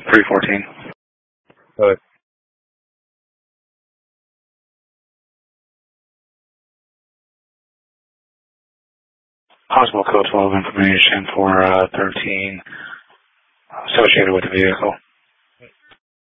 314. Possible code 12 information for 13 associated with the vehicle.